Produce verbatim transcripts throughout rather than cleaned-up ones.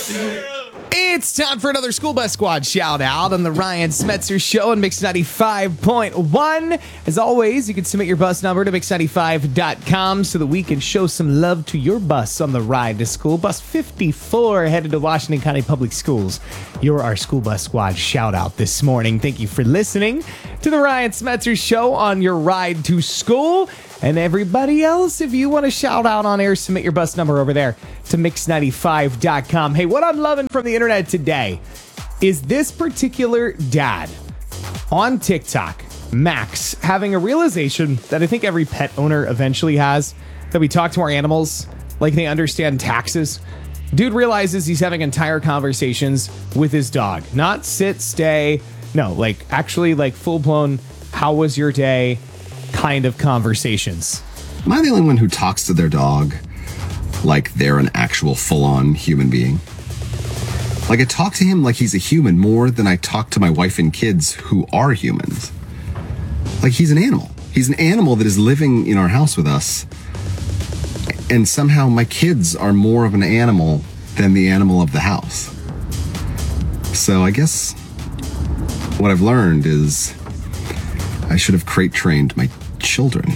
It's time for another School Bus Squad shout out on the Ryan Smetzer Show on Mix ninety-five point one. As always, you can submit your bus number to mix ninety-five dot com so that we can show some love to your bus on the ride to school. Bus fifty-four headed to Washington County Public Schools. You're our School Bus Squad shout out this morning. Thank you for listening to the Ryan Smetzer Show on your ride to school. And everybody else, if you want to shout out on air, submit your bus number over there to mix ninety-five dot com. Hey, what I'm loving from the internet today is this particular dad on TikTok, Max, having a realization that I think every pet owner eventually has, that we talk to our animals like they understand taxes. Dude realizes he's having entire conversations with his dog. Not sit, stay. No, like actually like full-blown, how was your day kind of conversations. Am I the only one who talks to their dog like they're an actual full-on human being? Like I talk to him like he's a human more than I talk to my wife and kids who are humans. Like he's an animal. He's an animal that is living in our house with us. And somehow my kids are more of an animal than the animal of the house. So I guess what I've learned is I should have crate trained my children.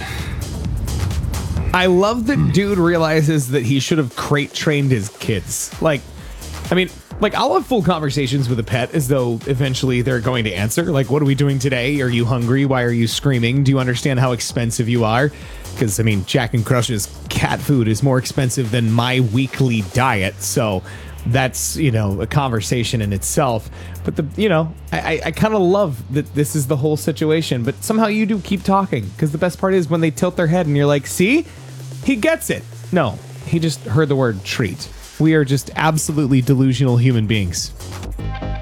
I love that mm. dude realizes that he should have crate trained his kids. Like, I mean, like I'll have full conversations with a pet as though eventually they're going to answer. Like, what are we doing today? Are you hungry? Why are you screaming? Do you understand how expensive you are? Because, I mean, Jack and Crush's cat food is more expensive than my weekly diet. So that's, you know, a conversation in itself. But, the you know, I, I kind of love that this is the whole situation. But somehow you do keep talking. Because the best part is when they tilt their head and you're like, see, he gets it. No, he just heard the word treat. We are just absolutely delusional human beings.